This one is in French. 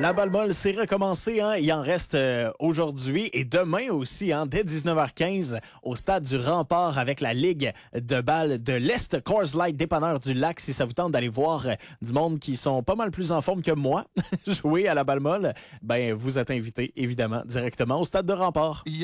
La balle molle, c'est recommencé. Hein? Il en reste aujourd'hui et demain aussi, hein, dès 19h15, au stade du Rempart avec la Ligue de balle de l'Est, Coors Light, dépanneur du Lac. Si ça vous tente d'aller voir du monde qui sont pas mal plus en forme que moi jouer à la balle molle, ben vous êtes invité évidemment directement au stade de Rempart.